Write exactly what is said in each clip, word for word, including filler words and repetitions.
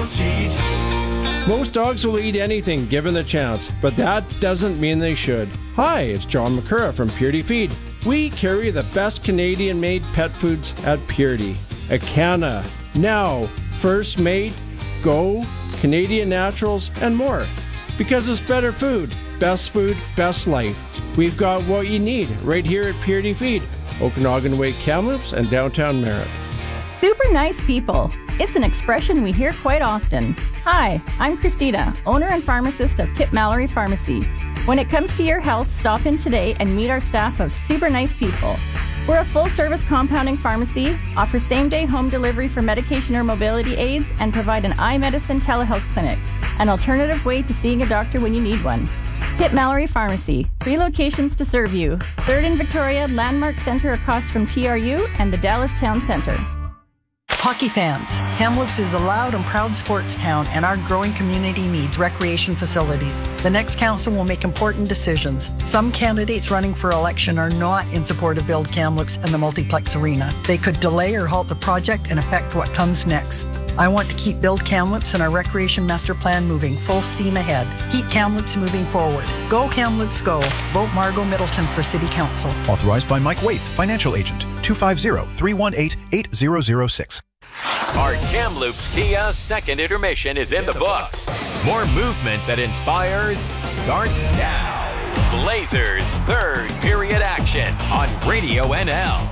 seat. Most dogs will eat anything given the chance, but that doesn't mean they should. Hi, it's John McCurra from Purity Feed. We carry the best Canadian-made pet foods at Purity. Acana, Now, First Mate, Go, Canadian Naturals, and more. Because it's better food, best food, best life. We've got what you need right here at Purity Feed, Okanagan Way, Kamloops, and downtown Merritt. Super nice people. It's an expression we hear quite often. Hi, I'm Christina, owner and pharmacist of Kip Mallory Pharmacy. When it comes to your health, stop in today and meet our staff of super nice people. We're a full-service compounding pharmacy, offer same-day home delivery for medication or mobility aids, and provide an eye medicine telehealth clinic, an alternative way to seeing a doctor when you need one. Kip Mallory Pharmacy, three locations to serve you. Third in Victoria, Landmark Centre across from T R U, and the Dallas Town Centre. Hockey fans, Kamloops is a loud and proud sports town, and our growing community needs recreation facilities. The next council will make important decisions. Some candidates running for election are not in support of Build Kamloops and the multiplex arena. They could delay or halt the project and affect what comes next. I want to keep Build Kamloops and our recreation master plan moving full steam ahead. Keep Kamloops moving forward. Go Kamloops Go. Vote Margot Middleton for City Council. Authorized by Mike Waith, Financial Agent, two five zero, three one eight, eight zero zero six. Our Kamloops Kia second intermission is in the books. More movement that inspires starts now. Blazers third period action on Radio N L.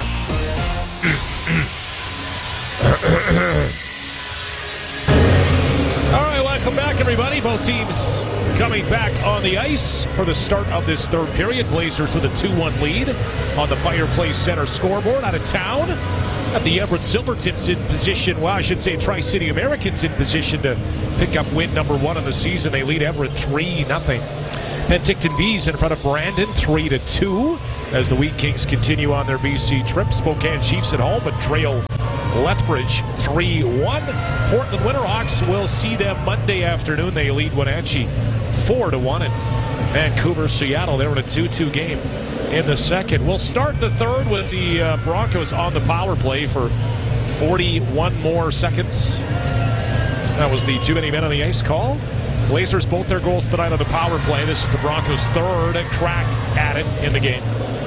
All right, welcome back, everybody. Both teams coming back on the ice for the start of this third period. Blazers with a two one lead on the Fireplace Center scoreboard. Out of town, at the Everett Silvertips in position, well, I should say Tri-City Americans in position to pick up win number one of the season. They lead Everett three nothing. Penticton Bees in front of Brandon three to two as the Wheat Kings continue on their B C trip. Spokane Chiefs at home and trail Lethbridge three one. Portland Winterhawks will see them Monday afternoon. They lead Wenatchee four to one. And Vancouver Seattle, they're in a two two game in the second. We'll start the third with the uh, Broncos on the power play for forty-one more seconds. That was the too many men on the ice call. Blazers both their goals tonight on the power play. This is the Broncos' third crack at it in the game.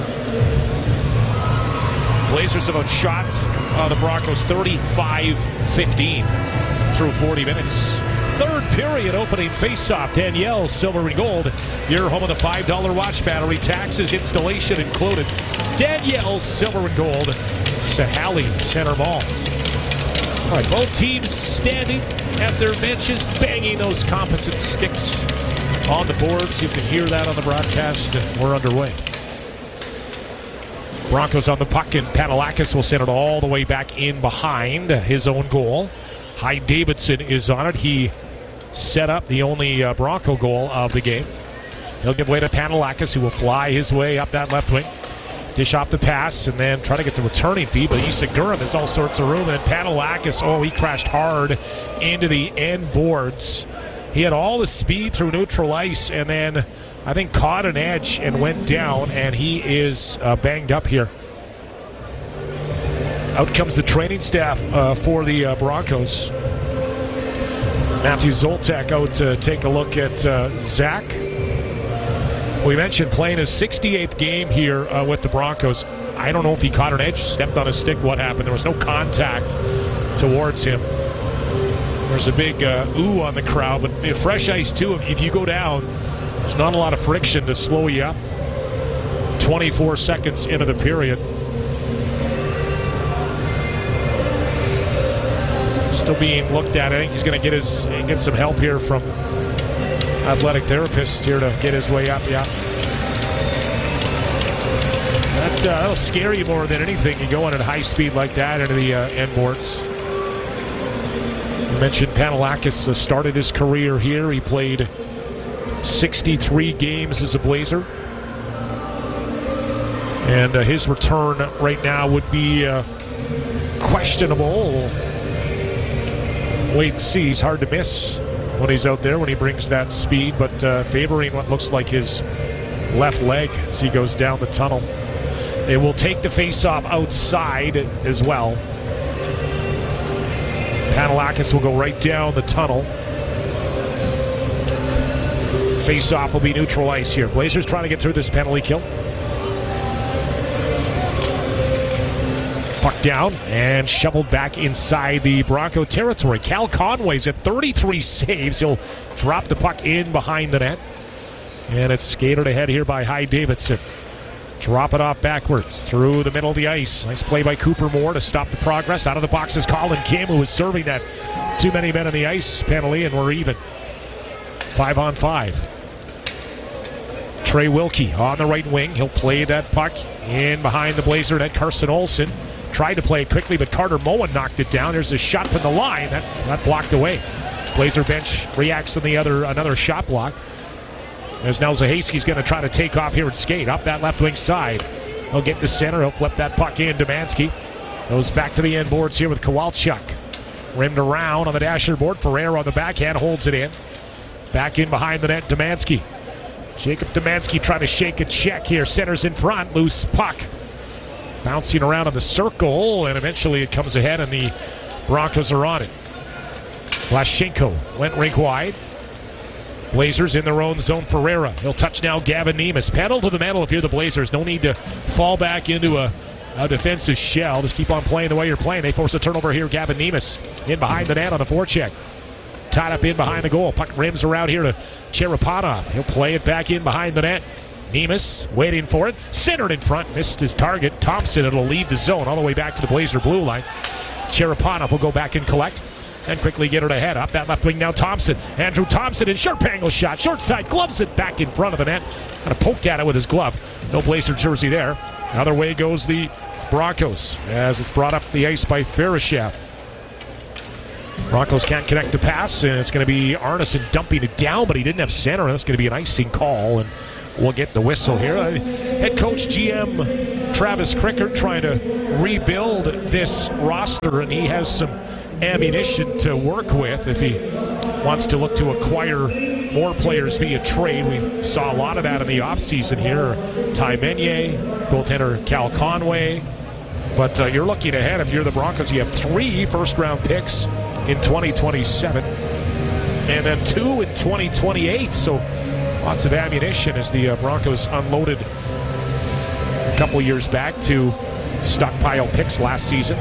Blazers have outshot uh, the Broncos thirty-five fifteen through forty minutes. Third period opening face-off. Danielle, silver and gold. Your home of the five dollar watch battery. Taxes, installation included. Danielle, silver and gold. Sahali, center ball. All right, both teams standing at their benches, banging those composite sticks on the boards. You can hear that on the broadcast, and we're underway. Broncos on the puck, and Panalakis will send it all the way back in behind his own goal. Hyde Davidson is on it. He set up the only uh, Bronco goal of the game. He'll give way to Panalakis, who will fly his way up that left wing. Dish off the pass and then try to get the returning feed, but Isak Durham has all sorts of room. And then Panalakis, oh, he crashed hard into the end boards. He had all the speed through neutral ice and then I think caught an edge and went down, and he is uh, banged up here. Out comes the training staff uh, for the uh, Broncos. Matthew Zoltak out to take a look at uh, Zach. We mentioned playing his sixty-eighth game here uh, with the Broncos. I don't know if he caught an edge, stepped on a stick, what happened. There was no contact towards him. There's a big uh, ooh on the crowd, but fresh ice too. If you go down, there's not a lot of friction to slow you up. twenty-four seconds into the period. Still being looked at. I think he's going to get his get some help here from athletic therapist here to get his way up. Yeah, that, uh, that'll scare you more than anything. You go on at high speed like that into the uh, end boards. You mentioned Panalakis uh, started his career here. He played sixty-three games as a Blazer. And uh, his return right now would be uh, questionable. Wait and see. He's hard to miss when he's out there, when he brings that speed, but uh, favoring what looks like his left leg as he goes down the tunnel. They will take the face-off outside as well. Panelakis will go right down the tunnel. Face-off will be neutral ice here. Blazers trying to get through this penalty kill. Puck down and shoveled back inside the Bronco territory. Cal Conway's at thirty-three saves. He'll drop the puck in behind the net. And it's skated ahead here by Hy Davidson. Drop it off backwards through the middle of the ice. Nice play by Cooper Moore to stop the progress. Out of the box is Colin Kim, who was serving that too many men on the ice penalty, and we're even. Five on five. Trey Wilkie on the right wing. He'll play that puck in behind the Blazer net. Carson Olsen tried to play it quickly, but Carter Moen knocked it down. There's a shot from the line. That, that blocked away. Blazer bench reacts on the other another shot block. As now Zahaski's going to try to take off here and skate up that left wing side. He'll get the center. He'll flip that puck in. Demansky goes back to the end boards here with Kowalchuk. Rimmed around on the dasher board. Ferreira on the backhand holds it in. Back in behind the net, Demansky. Jacob Demansky trying to shake a check here. Centers in front. Loose puck. Bouncing around in the circle, and eventually it comes ahead, and the Broncos are on it. Blashenko went rink wide. Blazers in their own zone. Ferreira. He'll touch now. Gavin Nemes. Pedal to the metal if you're the Blazers. No need to fall back into a, a defensive shell. Just keep on playing the way you're playing. They force a turnover here. Gavin Nemes in behind the net on a forecheck. Tied up in behind the goal. Puck rims around here to Cherepanov. He'll play it back in behind the net. Nemes waiting for it. Centered in front. Missed his target. Thompson, it'll leave the zone all the way back to the Blazer blue line. Cherepanov will go back and collect and quickly get it ahead. Up that left wing now, Thompson. Andrew Thompson in sharp angle shot. Short side, gloves it back in front of the net. Kind of poked at it with his glove. No Blazer jersey there. Other way goes the Broncos as it's brought up the ice by Farashev. Broncos can't connect the pass, and it's going to be Arneson dumping it down, but he didn't have center, and that's going to be an icing call, and we'll get the whistle here. Uh, head coach G M Travis Crickert trying to rebuild this roster, and he has some ammunition to work with if he wants to look to acquire more players via trade. We saw a lot of that in the offseason here. Ty Menier, goaltender Cal Conway. But uh, you're looking ahead. If you're the Broncos, you have three first-round picks in twenty twenty-seven and then two in twenty twenty-eight. So lots of ammunition as the uh, Broncos unloaded a couple years back to stockpile picks last season.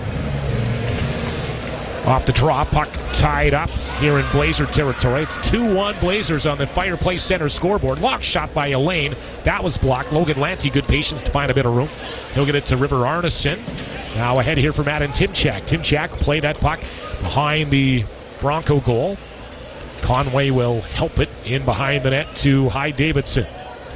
Off the draw, puck tied up here in Blazer territory. It's two one Blazers on the Fireplace Center scoreboard. Lock shot by Elaine. That was blocked. Logan Lanty, good patience to find a bit of room. He'll get it to River Arneson. Now ahead here from Adam Timchak. Timchak will play that puck behind the Bronco goal. Conway will help it in behind the net to Hy Davidson.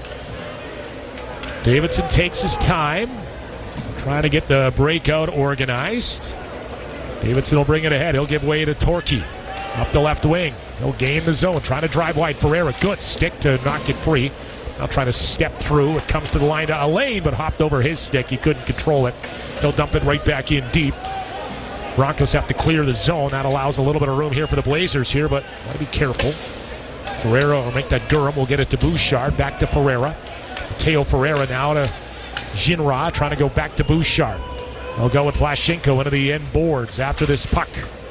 Davidson takes his time, trying to get the breakout organized. Davidson will bring it ahead. He'll give way to Torquay. Up the left wing. He'll gain the zone. Trying to drive wide. Ferreira, good stick to knock it free. Now trying to step through. It comes to the line to Elaine, but hopped over his stick. He couldn't control it. He'll dump it right back in deep. Broncos have to clear the zone. That allows a little bit of room here for the Blazers here, but got to be careful. Ferreira will make that Durham. We'll get it to Bouchard. Back to Ferreira. Mateo Ferreira now to Ginra. Trying to go back to Bouchard. They'll go with Blashenko into the end boards after this puck.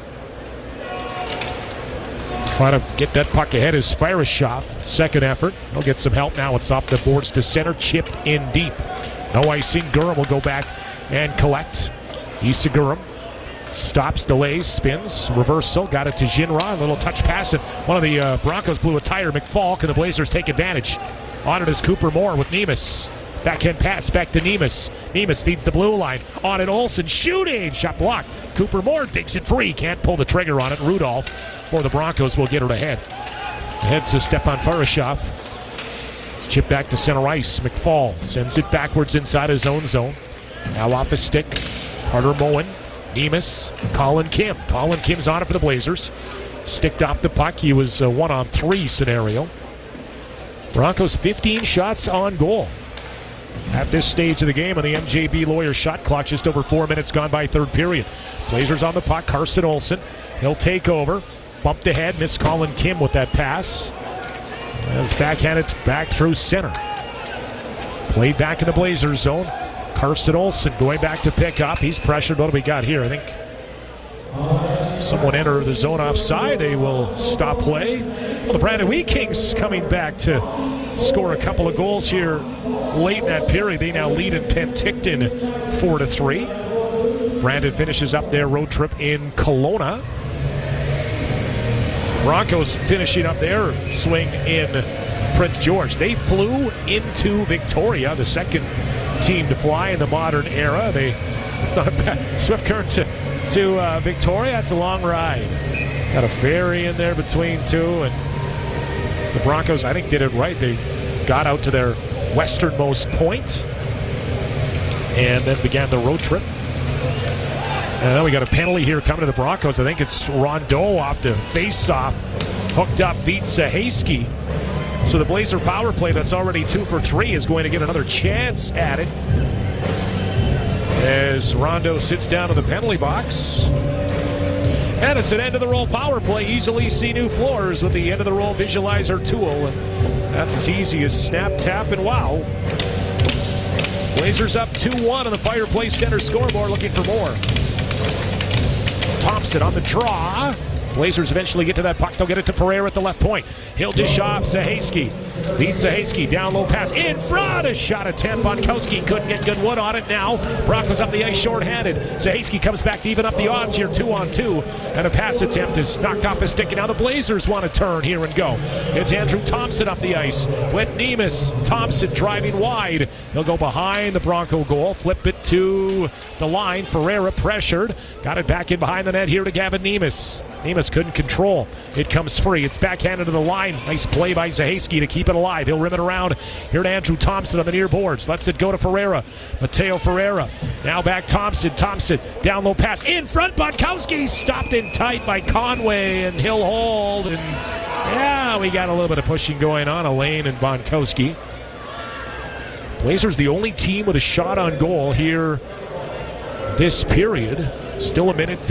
Trying to get that puck ahead is Farashev. Second effort. He'll get some help now. It's off the boards to center. Chipped in deep. No icing. Gurham will go back and collect. Issa Gurham stops, delays, spins, reversal. Got it to Ginra. A little touch pass, and one of the uh, Broncos blew a tire. McFalk, and the Blazers take advantage. On it is Cooper Moore with Nemes. Backhand pass back to Nemes. Nemes feeds the blue line. On it, Olsen shooting. Shot blocked. Cooper Moore digs it free. Can't pull the trigger on it. Rudolph for the Broncos will get it ahead. Ahead to Stepan Farashev. It's chipped back to center ice. McFall sends it backwards inside his own zone. Now off his stick. Carter Moen. Nemes. Colin Kim. Colin Kim's on it for the Blazers. Sticked off the puck. He was a one on three scenario. Broncos fifteen shots on goal at this stage of the game on the M J B Lawyer shot clock. Just over four minutes gone by third period. Blazers on the puck. Carson Olsen. He'll take over. Bumped ahead. Missed Colin Kim with that pass. As backhanded back through center. Played back in the Blazers zone. Carson Olsen going back to pick up. He's pressured. What do we got here? I think Someone enter the zone offside. They will stop play. Well, the Brandon Wheat Kings coming back to score a couple of goals here late in that period. They now lead in Penticton four to three. Brandon finishes up their road trip in Kelowna. Broncos finishing up their swing in Prince George. They flew into Victoria, the second team to fly in the modern era. They it's not a bad Swift Current to, to uh, Victoria. That's a long ride. Got a ferry in there between two, and so the Broncos, I think, did it right. They got out to their westernmost point and then began the road trip. And then we got a penalty here coming to the Broncos. I think it's Rondeau off the face-off. Hooked up, beats Zahaski. So the Blazer power play that's already two for three is going to get another chance at it. As Rondeau sits down in the penalty box. And it's an end-of-the-roll power play. Easily see new floors with the end-of-the-roll visualizer tool. And that's as easy as snap, tap, and wow. Blazers up two one on the Fireplace Center scoreboard, looking for more. Thompson on the draw. Blazers eventually get to that puck. They'll get it to Ferreira at the left point. He'll dish off Zahaski. Beats Zahaski. Down low pass. In front. A shot attempt. Bonkowski couldn't get good wood on it now. Broncos up the ice short-handed. Zahaski comes back to even up the odds here. Two on two. And a pass attempt is knocked off his stick. And now the Blazers want to turn here and go. It's Andrew Thompson up the ice with Nemes. Thompson driving wide. He'll go behind the Bronco goal. Flip it to the line. Ferreira pressured. Got it back in behind the net here to Gavin Nemes. Nemes couldn't control. It comes free. It's backhanded to the line. Nice play by Zahaski to keep it alive. He'll rim it around here to Andrew Thompson on the near boards. Lets it go to Ferreira. Mateo Ferreira. Now back Thompson. Thompson. Down low pass. In front. Bonkowski stopped in tight by Conway, and he'll hold. And yeah, we got a little bit of pushing going on. Elaine and Bonkowski. Blazers the only team with a shot on goal here this period. Still a minute